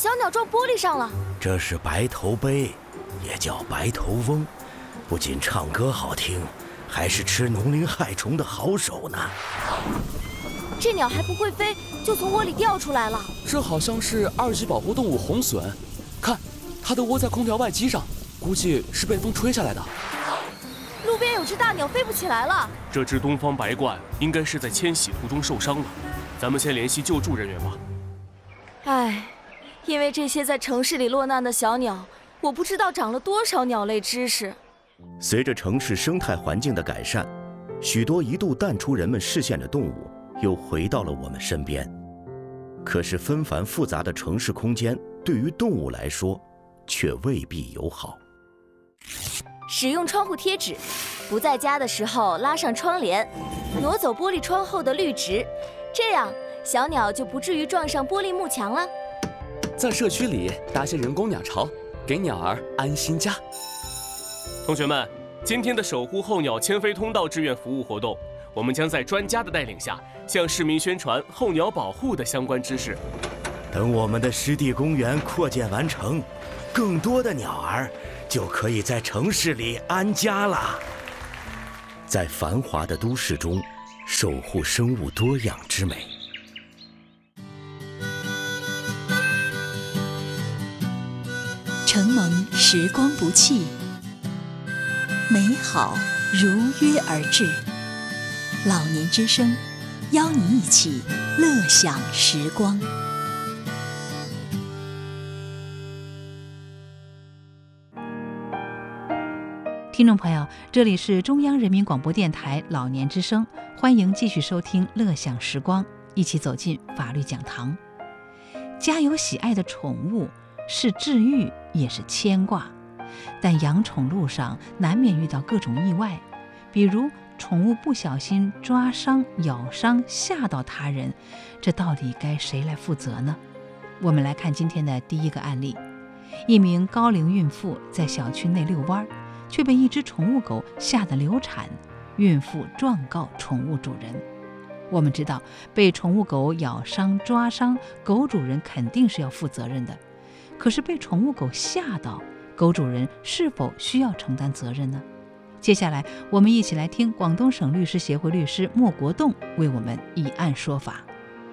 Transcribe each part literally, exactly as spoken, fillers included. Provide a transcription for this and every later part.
小鸟撞玻璃上了。 这是白头鹎，也叫白头翁，不仅唱歌好听，还是吃农灵害虫的好手呢。 这鸟还不会飞，就从窝里掉出来了。 这好像是二级保护动物红隼，看，它都窝在空调外机上，估计是被风吹下来的。 路边有只大鸟飞不起来了。 这只东方白鹳应该是在迁徙途中受伤了，咱们先联系救助人员吧。 唉，因为这些在城市里落难的小鸟，我不知道长了多少鸟类知识。 随着城市生态环境的改善，许多一度淡出人们视线的动物又回到了我们身边。可是纷繁复杂的城市空间对于动物来说却未必友好。 使用窗户贴纸，不在家的时候拉上窗帘，挪走玻璃窗后的绿植，这样小鸟就不至于撞上玻璃幕墙了。 在社区里搭些人工鸟巢，给鸟儿安心家。 同学们，今天的守护候鸟迁飞通道志愿服务活动，我们将在专家的带领下，向市民宣传候鸟保护的相关知识。 等我们的湿地公园扩建完成，更多的鸟儿就可以在城市里安家了。在繁华的都市中，守护生物多样之美。 承蒙时光不弃，美好如约而至。老年之声，邀你一起乐享时光。 听众朋友，这里是中央人民广播电台老年之声，欢迎继续收听乐享时光，一起走进法律讲堂。家有喜爱的宠物，是治愈也是牵挂，但养宠路上难免遇到各种意外，比如宠物不小心抓伤、咬伤、吓到他人，这到底该谁来负责呢？我们来看今天的第一个案例。一名高龄孕妇在小区内遛弯，却被一只宠物狗吓得流产，孕妇状告宠物主人。我们知道，被宠物狗咬伤、抓伤，狗主人肯定是要负责任的。可是被宠物狗吓到，狗主人是否需要承担责任呢？接下来，我们一起来听广东省律师协会律师莫国栋为我们以案说法。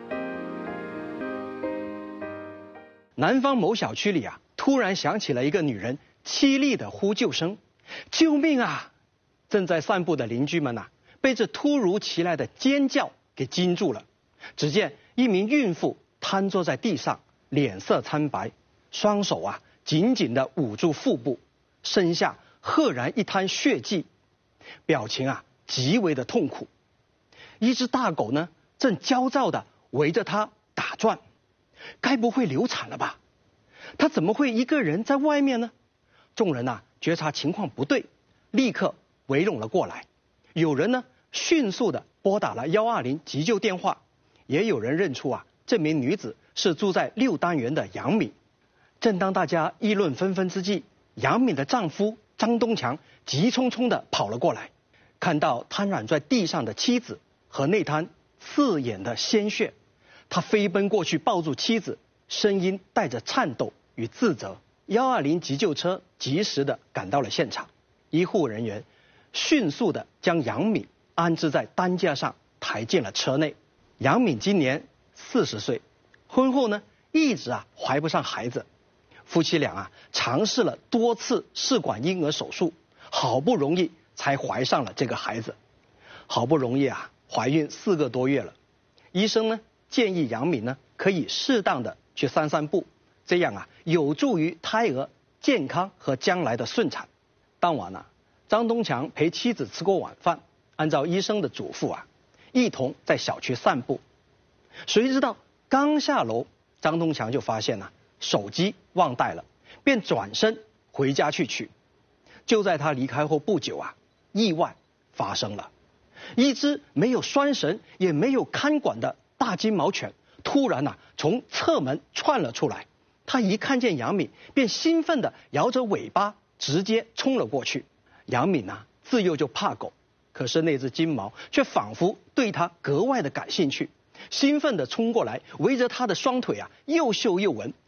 南方某小区里啊，突然响起了一个女人凄厉的呼救声：“救命啊！”正在散步的邻居们呐、啊，被这突如其来的尖叫给惊住了。只见一名孕妇瘫坐在地上，脸色苍白，双手啊紧紧地捂住腹部，身下赫然一滩血迹，表情啊极为的痛苦。一只大狗呢，正焦躁地围着它打转，该不会流产了吧？它怎么会一个人在外面呢？众人啊觉察情况不对，立刻围拢了过来。有人呢迅速地拨打了一二零急救电话，也有人认出啊这名女子是住在六单元的杨敏。正当大家议论纷纷之际，杨敏的丈夫张东强急匆匆地跑了过来，看到瘫软在地上的妻子和那滩刺眼的鲜血，他飞奔过去抱住妻子，声音带着颤抖与自责。一二零急救车及时地赶到了现场，医护人员迅速地将杨敏安置在担架上，抬进了车内。杨敏今年四十岁，婚后呢一直啊怀不上孩子。夫妻俩啊尝试了多次试管婴儿手术，好不容易才怀上了这个孩子。好不容易啊怀孕四个多月了，医生呢建议杨敏呢可以适当的去散散步，这样啊有助于胎儿健康和将来的顺产。当晚啊，张东强陪妻子吃过晚饭，按照医生的嘱咐啊，一同在小区散步。谁知道刚下楼，张东强就发现啊手机忘带了，便转身回家去取。就在他离开后不久啊，意外发生了。一只没有拴绳也没有看管的大金毛犬突然啊从侧门窜了出来，他一看见杨敏，便兴奋地摇着尾巴直接冲了过去。杨敏啊自幼就怕狗，可是那只金毛却仿佛对他格外的感兴趣，兴奋地冲过来，围着他的双腿啊又嗅又闻，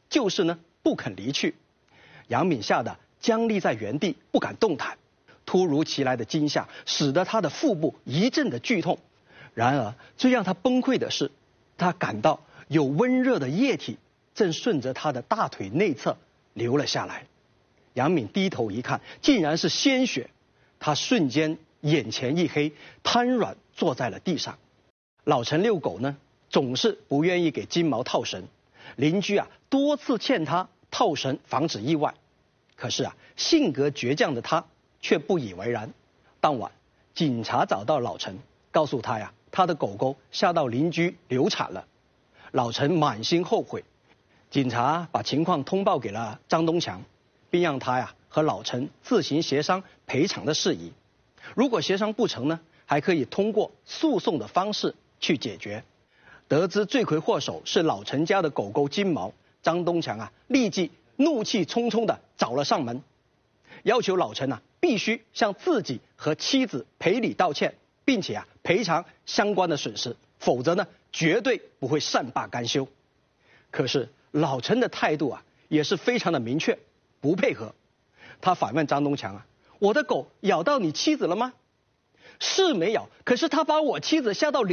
就是呢不肯离去。杨敏吓得僵立在原地，不敢动弹。突如其来的惊吓使得他的腹部一阵的剧痛。然而最让他崩溃的是，他感到有温热的液体正顺着他的大腿内侧流了下来。杨敏低头一看，竟然是鲜血。他瞬间眼前一黑，瘫软坐在了地上。老陈遛狗呢，总是不愿意给金毛套绳，邻居啊多次劝他套绳防止意外，可是啊性格倔强的他却不以为然。当晚，警察找到老陈，告诉他呀，他的狗狗吓到邻居流产了。老陈满心后悔，警察把情况通报给了张东强，并让他呀和老陈自行协商赔偿的事宜。如果协商不成呢，还可以通过诉讼的方式去解决。得知罪魁祸首是老陈家的狗狗金毛，张东强啊立即怒气冲冲地找了上门，要求老陈啊必须向自己和妻子赔礼道歉，并且啊赔偿相关的损失，否则呢绝对不会善罢甘休。可是老陈的态度啊也是非常的明确，不配合。他反问张东强啊，我的狗咬到你妻子了吗？是没咬，可是他把我妻子吓到流